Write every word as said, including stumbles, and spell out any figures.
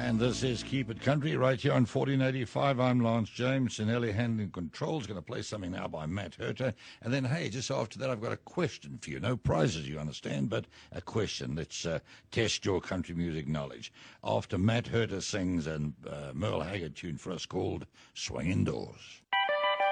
And this is Keep It Country right here on fourteen eighty-five. I'm Lance James, and Ellie Handling Controls. Going to play something now by Matt Herter. And then, hey, just after that, I've got a question for you. No prizes, you understand, but a question. Let's uh, test your country music knowledge. After Matt Herter sings a uh, Merle Haggard tune for us called Swing Indoors.